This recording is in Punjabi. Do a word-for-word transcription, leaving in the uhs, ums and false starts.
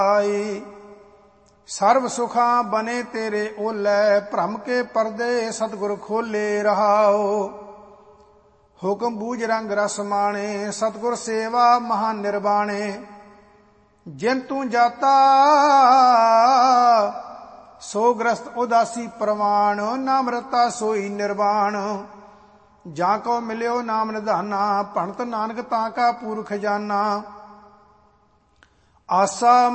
ਸਰਬ ਸੁਖਾਂ ਬਨੇ ਤੇਰੇ ਓਲੇ, ਭ੍ਰਮ ਕੇ ਪਰਦੇ ਸਤਿਗੁਰ ਖੋਲੇ ਰਹਾਓ। ਹੁਕਮ ਬੂਝ ਰੰਗ ਰਸ ਮਾਣੇ, ਸਤਿਗੁਰ ਸੇਵਾ ਮਹਾ ਨਿਰਵਾਣੇ। ਜਿਨ ਤੂੰ ਜਾਤਾ ਸੋ ਗ੍ਰਸਤ ਉਦਾਸੀ ਪ੍ਰਵਾਣ, ਨਾਮ ਰਤਾ ਸੋਈ ਨਿਰਵਾਣ। ਜਾਂ ਕੋ ਮਿਲਿਓ ਨਾਮ ਨਿਧਾਨਾ, ਭਣਤ ਨਾਨਕ ਤਾਂ ਕਾ ਪੂਰ ਖਜ਼ਾਨਾ। ਆਸਾ